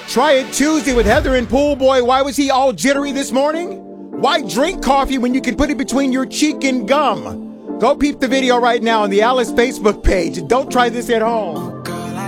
Try it Tuesday with Heather and Pool Boy. Why was he all jittery this morning? Why drink coffee when you can put it between your cheek and gum? Go peep the video right now on the Alice Facebook page. Don't try this at home.